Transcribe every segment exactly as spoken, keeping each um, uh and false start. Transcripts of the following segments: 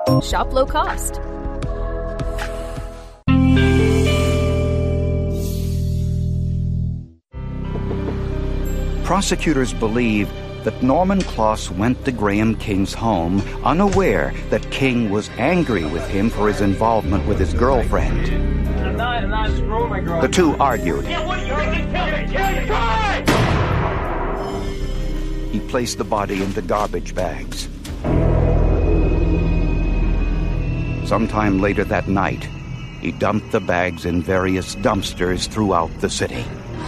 Shop low cost. Prosecutors believe that Norman Kloss went to Graham King's home unaware that King was angry with him for his involvement with his girlfriend. The two argued. He placed the body into garbage bags. Sometime later that night, he dumped the bags in various dumpsters throughout the city.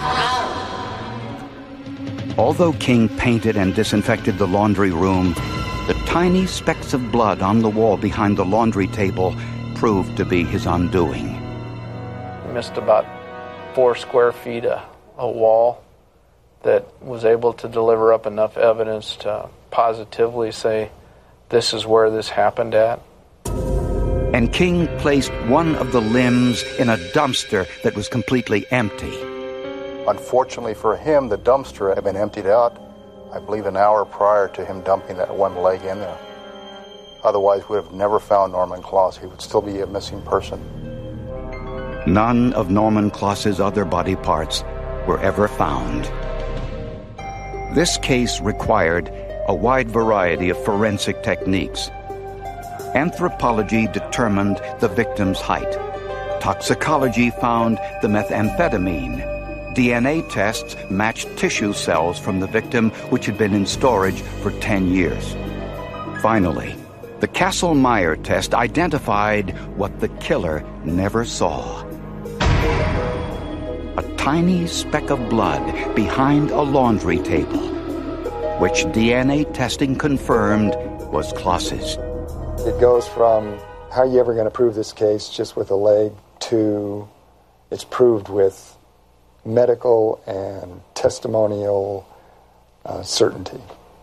Although King painted and disinfected the laundry room, the tiny specks of blood on the wall behind the laundry table proved to be his undoing. He missed about four square feet of a wall that was able to deliver up enough evidence to positively say this is where this happened at. And King placed one of the limbs in a dumpster that was completely empty. Unfortunately for him, the dumpster had been emptied out, I believe, an hour prior to him dumping that one leg in there. Otherwise, we would have never found Norman Kloss. He would still be a missing person. None of Norman Kloss's other body parts were ever found. This case required a wide variety of forensic techniques. Anthropology determined the victim's height. Toxicology found the methamphetamine. D N A tests matched tissue cells from the victim, which had been in storage for ten years. Finally, the Kastle-Meyer test identified what the killer never saw. A tiny speck of blood behind a laundry table, which D N A testing confirmed was Kloss's. It goes from how are you ever going to prove this case just with a leg to it's proved with medical and testimonial uh, certainty.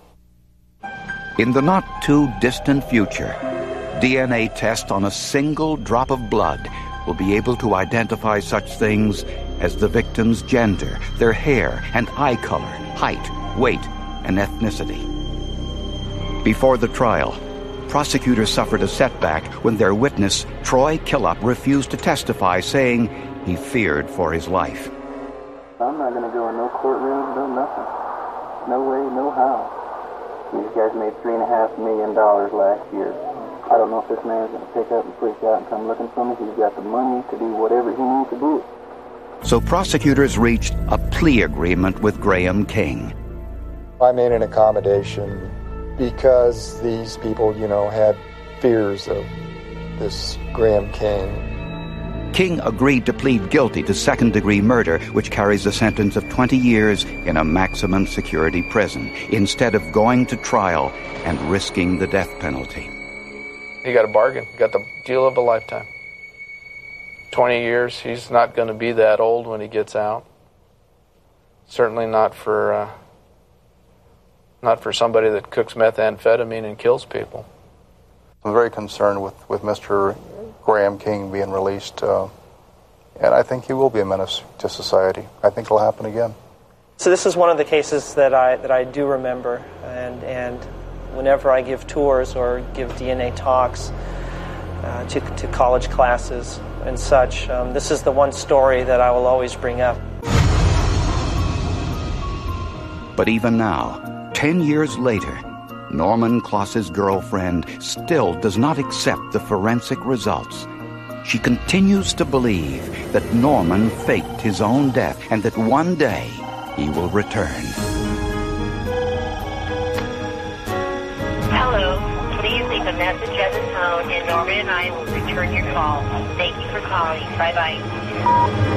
In the not-too-distant future, D N A tests on a single drop of blood will be able to identify such things as the victim's gender, their hair and eye color, height, weight, and ethnicity. Before the trial, prosecutors suffered a setback when their witness, Troy Killop, refused to testify, saying he feared for his life. I'm not going to go in no courtroom, no nothing. No way, no how. These guys made three and a half million dollars last year. I don't know if this man's going to pick up and freak out and come looking for me. He's got the money to do whatever he needs to do. So prosecutors reached a plea agreement with Graham King. I made an accommodation because these people, you know, had fears of this Graham King. King agreed to plead guilty to second-degree murder, which carries a sentence of twenty years in a maximum security prison, instead of going to trial and risking the death penalty. He got a bargain. He got the deal of a lifetime. twenty years, he's not going to be that old when he gets out. Certainly not for uh, not for somebody that cooks methamphetamine and kills people. I'm very concerned with, with Mister Graham King being released, uh, and I think he will be a menace to society. I think it'll happen again. So this is one of the cases that I that I do remember, and and whenever I give tours or give D N A talks uh, to to college classes and such, um, this is the one story that I will always bring up. But even now, ten years later, Norman Kloss's girlfriend still does not accept the forensic results. She continues to believe that Norman faked his own death and that one day he will return. Hello, please leave a message at the phone and Norman and I will return your call. Thank you for calling. Bye-bye.